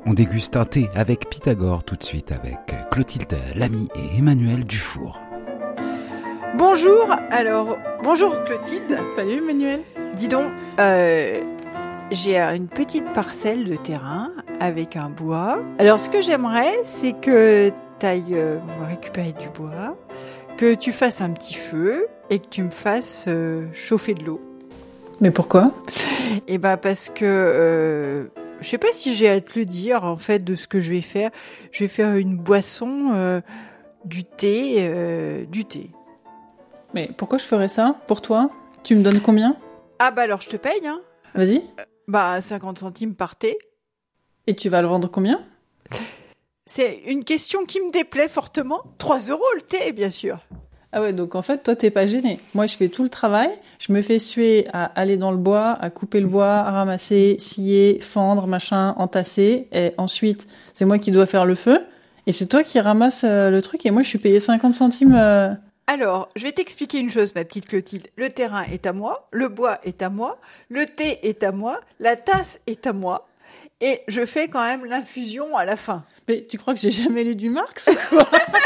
On déguste un thé avec Pythagore tout de suite avec Clotilde Lamy et Emmanuel Dufour. Bonjour, alors, bonjour Clotilde. Salut Emmanuel. Dis donc, j'ai une petite parcelle de terrain avec un bois. Alors ce que j'aimerais, c'est que tu ailles récupérer du bois, que tu fasses un petit feu et que tu me fasses chauffer de l'eau. Mais pourquoi ? Eh ben parce que je sais pas si j'ai à te le dire en fait de ce que je vais faire. Je vais faire une boisson, du thé. Mais pourquoi je ferais ça pour toi ? Tu me donnes combien ? Ah bah alors je te paye, hein. Vas-y. 50 centimes par thé. Et tu vas le vendre combien ? C'est une question qui me déplaît fortement. 3 € le thé, bien sûr. Ah ouais, donc en fait, toi, t'es pas gêné. Moi, je fais tout le travail. Je me fais suer à aller dans le bois, à couper le bois, à ramasser, scier, fendre, machin, entasser. Et ensuite, c'est moi qui dois faire le feu. Et c'est toi qui ramasses le truc. Et moi, je suis payée 50 centimes. Alors, je vais t'expliquer une chose, ma petite Clotilde. Le terrain est à moi, le bois est à moi, le thé est à moi, la tasse est à moi. Et je fais quand même l'infusion à la fin. Mais tu crois que j'ai jamais lu du Marx ou quoi ?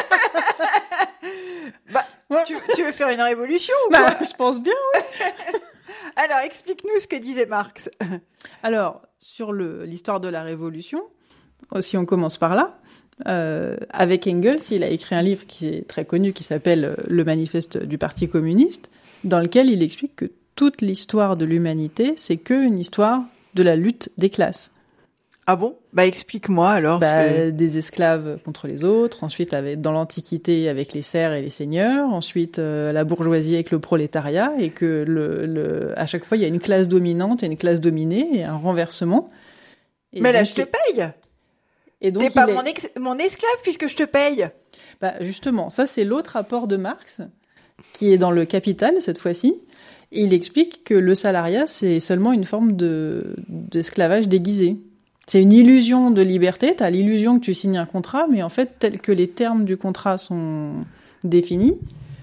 Tu veux faire une révolution ou quoi ? Je pense bien, oui. Alors, explique-nous ce que disait Marx. Alors, sur l'histoire de la Révolution, si on commence par là, avec Engels, il a écrit un livre qui est très connu, qui s'appelle Le Manifeste du Parti communiste, dans lequel il explique que toute l'histoire de l'humanité, c'est qu'une histoire de la lutte des classes. Ah bon ? Explique-moi alors. Des esclaves contre les autres, ensuite dans l'Antiquité avec les serfs et les seigneurs, ensuite la bourgeoisie avec le prolétariat, et que à chaque fois il y a une classe dominante et une classe dominée, et un renversement. Et mais là je te paye. Et donc, t'es pas mon esclave puisque je te paye. Justement, ça c'est l'autre rapport de Marx, qui est dans le Capital cette fois-ci. Et il explique que le salariat c'est seulement une forme d'esclavage déguisé. C'est une illusion de liberté, t'as l'illusion que tu signes un contrat, mais en fait, tel que les termes du contrat sont définis,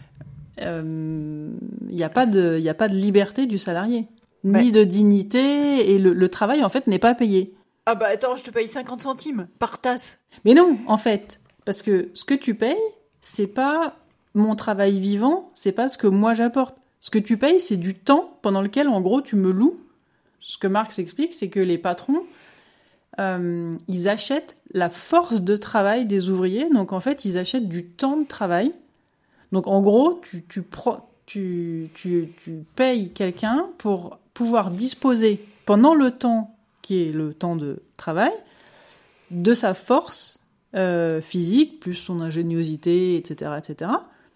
il n'y a pas de liberté du salarié, ni de dignité, et le travail, en fait, n'est pas payé. Ah attends, je te paye 50 centimes par tasse. Mais non, en fait, parce que ce que tu payes, c'est pas mon travail vivant, c'est pas ce que moi j'apporte. Ce que tu payes, c'est du temps pendant lequel, en gros, tu me loues. Ce que Marx explique, c'est que les patrons, ils achètent la force de travail des ouvriers, donc en fait ils achètent du temps de travail. Donc en gros tu payes quelqu'un pour pouvoir disposer pendant le temps qui est le temps de travail de sa force physique plus son ingéniosité, etc., etc.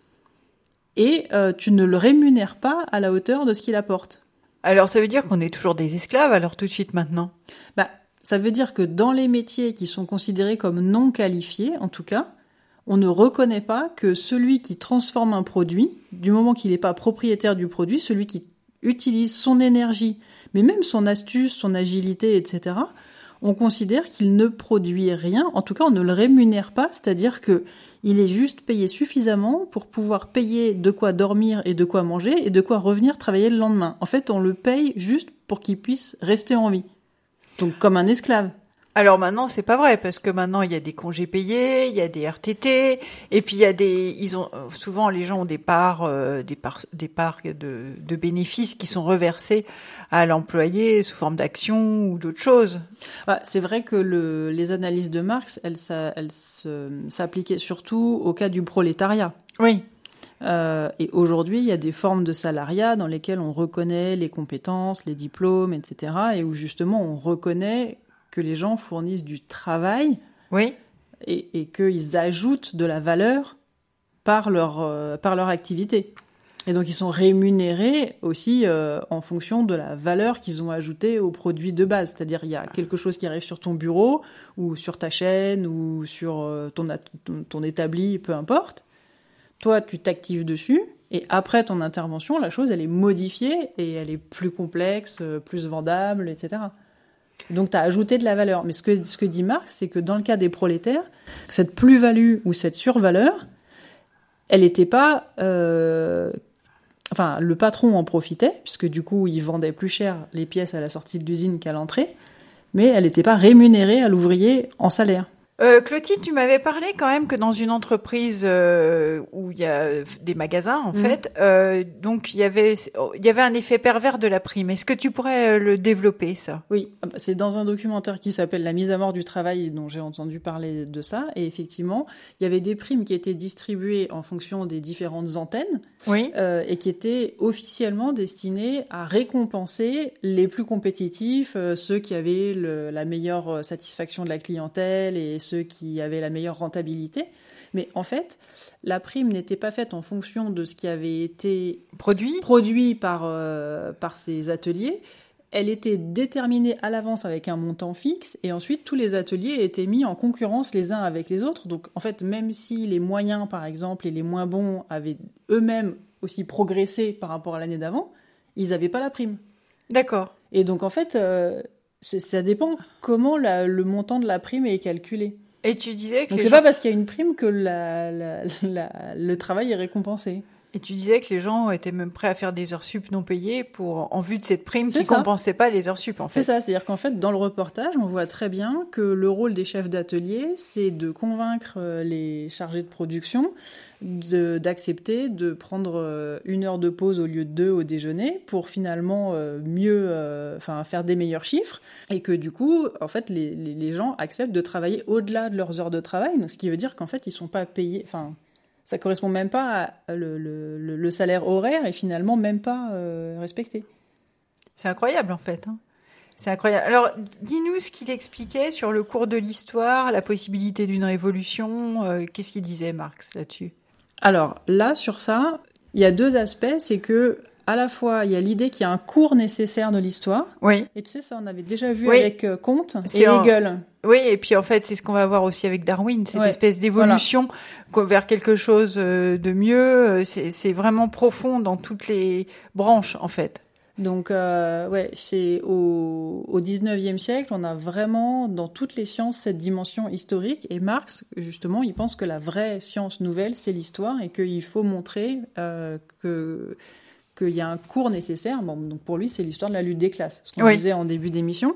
Et tu ne le rémunères pas à la hauteur de ce qu'il apporte. Alors ça veut dire qu'on est toujours des esclaves alors tout de suite maintenant ? Ça veut dire que dans les métiers qui sont considérés comme non qualifiés, en tout cas, on ne reconnaît pas que celui qui transforme un produit, du moment qu'il n'est pas propriétaire du produit, celui qui utilise son énergie, mais même son astuce, son agilité, etc., on considère qu'il ne produit rien. En tout cas, on ne le rémunère pas, c'est-à-dire qu'il est juste payé suffisamment pour pouvoir payer de quoi dormir et de quoi manger et de quoi revenir travailler le lendemain. En fait, on le paye juste pour qu'il puisse rester en vie. Donc comme un esclave. Alors maintenant, c'est pas vrai, parce que maintenant, il y a des congés payés, il y a des RTT, et puis il y a souvent, les gens ont des parts de bénéfices qui sont reversés à l'employé sous forme d'actions ou d'autres choses. C'est vrai que les analyses de Marx, elles s'appliquaient surtout au cas du prolétariat. Oui. Et aujourd'hui, il y a des formes de salariat dans lesquelles on reconnaît les compétences, les diplômes, etc. Et où justement, on reconnaît que les gens fournissent du travail, oui, et qu'ils ajoutent de la valeur par leur activité. Et donc, ils sont rémunérés aussi en fonction de la valeur qu'ils ont ajoutée au produit de base. C'est-à-dire, il y a quelque chose qui arrive sur ton bureau, ou sur ta chaîne, ou sur ton établi, peu importe. Toi, tu t'actives dessus, et après ton intervention, la chose, elle est modifiée, et elle est plus complexe, plus vendable, etc. Donc, tu as ajouté de la valeur. Mais ce que dit Marx, c'est que dans le cas des prolétaires, cette plus-value ou cette survaleur, elle n'était pas... le patron en profitait, puisque du coup, il vendait plus cher les pièces à la sortie de l'usine qu'à l'entrée, mais elle n'était pas rémunérée à l'ouvrier en salaire. Clotilde, tu m'avais parlé quand même que dans une entreprise où il y a des magasins, en fait, donc il y avait un effet pervers de la prime. Est-ce que tu pourrais le développer, ça? Oui, c'est dans un documentaire qui s'appelle La mise à mort du travail dont j'ai entendu parler de ça. Et effectivement, il y avait des primes qui étaient distribuées en fonction des différentes antennes Oui. Et qui étaient officiellement destinées à récompenser les plus compétitifs, ceux qui avaient la meilleure satisfaction de la clientèle et ceux qui avaient la meilleure rentabilité. Mais en fait, la prime n'était pas faite en fonction de ce qui avait été produit par ces ateliers. Elle était déterminée à l'avance avec un montant fixe et ensuite tous les ateliers étaient mis en concurrence les uns avec les autres. Donc en fait, même si les moyens, par exemple, et les moins bons avaient eux-mêmes aussi progressé par rapport à l'année d'avant, ils n'avaient pas la prime. D'accord. Et donc en fait, ça dépend comment le montant de la prime est calculé. Et tu disais que donc c'est pas parce qu'il y a une prime que le travail est récompensé. Et tu disais que les gens étaient même prêts à faire des heures sup non payées en vue de cette prime qui compensait pas les heures sup, en fait. C'est ça, c'est-à-dire qu'en fait, dans le reportage, on voit très bien que le rôle des chefs d'atelier, c'est de convaincre les chargés de production d'accepter de prendre 1 heure de pause au lieu de 2 au déjeuner pour finalement faire des meilleurs chiffres et que du coup, en fait, les gens acceptent de travailler au-delà de leurs heures de travail, donc ce qui veut dire qu'en fait, ils sont pas payés... Ça correspond même pas à le salaire horaire et finalement même pas respecté. C'est incroyable en fait. C'est incroyable. Alors, dis-nous ce qu'il expliquait sur le cours de l'histoire, la possibilité d'une révolution. Qu'est-ce qu'il disait Marx là-dessus? Alors là, sur ça, il y a 2 aspects. C'est que à la fois, il y a l'idée qu'il y a un cours nécessaire de l'histoire. Oui. Et tu sais, ça, on avait déjà vu avec Comte et Hegel. Oui, et puis en fait, c'est ce qu'on va voir aussi avec Darwin, cette espèce d'évolution vers quelque chose de mieux. C'est vraiment profond dans toutes les branches, en fait. Donc, c'est au 19e siècle, on a vraiment, dans toutes les sciences, cette dimension historique. Et Marx, justement, il pense que la vraie science nouvelle, c'est l'histoire et qu'il faut montrer qu'il y a un cours nécessaire. Bon, donc pour lui, c'est l'histoire de la lutte des classes, ce qu'on disait en début d'émission.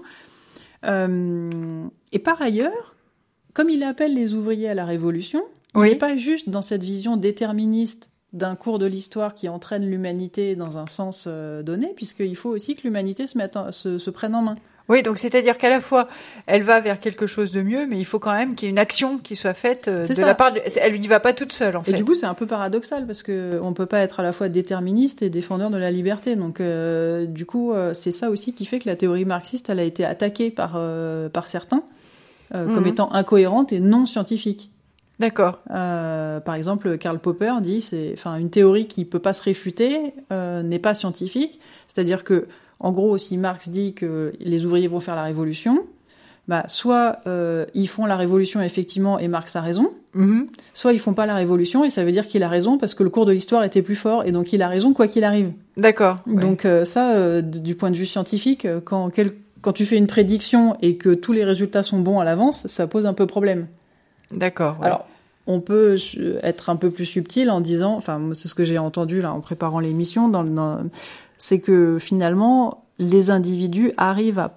Et par ailleurs, comme il appelle les ouvriers à la révolution, il n'est pas juste dans cette vision déterministe d'un cours de l'histoire qui entraîne l'humanité dans un sens donné, puisqu'il faut aussi que l'humanité se prenne en main. Oui, donc c'est-à-dire qu'à la fois, elle va vers quelque chose de mieux, mais il faut quand même qu'il y ait une action qui soit faite la part elle n'y va pas toute seule, en fait. Et du coup, c'est un peu paradoxal, parce qu'on ne peut pas être à la fois déterministe et défendeur de la liberté. Donc, du coup, c'est ça aussi qui fait que la théorie marxiste, elle a été attaquée par certains comme étant incohérente et non scientifique. D'accord. Par exemple, Karl Popper dit une théorie qui ne peut pas se réfuter n'est pas scientifique. C'est-à-dire que en gros, si Marx dit que les ouvriers vont faire la révolution, soit ils font la révolution effectivement et Marx a raison, soit ils font pas la révolution et ça veut dire qu'il a raison parce que le cours de l'histoire était plus fort et donc il a raison quoi qu'il arrive. D'accord. Donc du point de vue scientifique, quand tu fais une prédiction et que tous les résultats sont bons à l'avance, ça pose un peu problème. D'accord. Ouais. Alors, on peut être un peu plus subtil en disant, c'est ce que j'ai entendu là en préparant l'émission, c'est que finalement, les individus arrivent à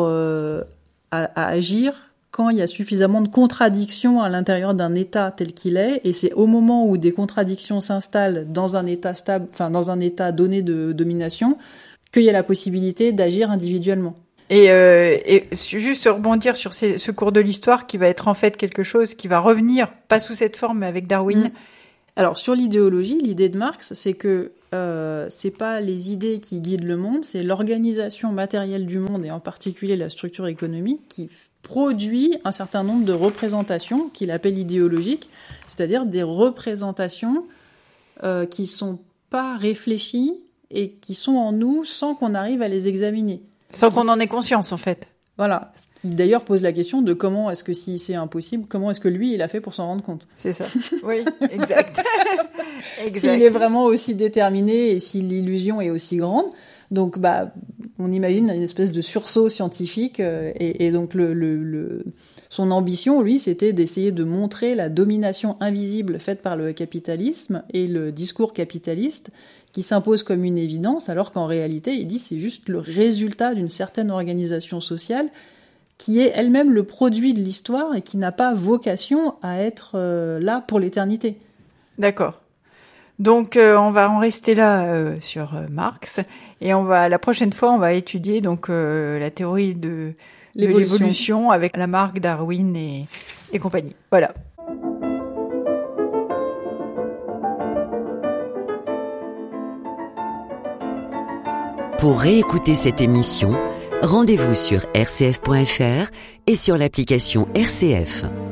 à agir quand il y a suffisamment de contradictions à l'intérieur d'un État tel qu'il est, et c'est au moment où des contradictions s'installent dans un État stable, dans un État donné de domination, qu'il y a la possibilité d'agir individuellement. Et juste rebondir sur ce cours de l'histoire qui va être en fait quelque chose qui va revenir, pas sous cette forme, mais avec Darwin. Alors, sur l'idéologie, l'idée de Marx, c'est que c'est pas les idées qui guident le monde, c'est l'organisation matérielle du monde, et en particulier la structure économique, qui produit un certain nombre de représentations qu'il appelle idéologiques, c'est-à-dire des représentations qui sont pas réfléchies et qui sont en nous sans qu'on arrive à les examiner. Sans qu'on en ait conscience, en fait. Voilà, ce qui d'ailleurs pose la question de comment est-ce que si c'est impossible, comment est-ce que lui, il a fait pour s'en rendre compte. C'est ça, oui, exact. S'il est vraiment aussi déterminé et si l'illusion est aussi grande. Donc, on imagine une espèce de sursaut scientifique et donc son ambition, lui, c'était d'essayer de montrer la domination invisible faite par le capitalisme et le discours capitaliste qui s'impose comme une évidence, alors qu'en réalité, il dit c'est juste le résultat d'une certaine organisation sociale qui est elle-même le produit de l'histoire et qui n'a pas vocation à être là pour l'éternité. D'accord. Donc on va en rester là sur Marx et la prochaine fois on va étudier donc la théorie de l'évolution avec Lamarck, Darwin et compagnie. Voilà. Pour réécouter cette émission, rendez-vous sur rcf.fr et sur l'application RCF.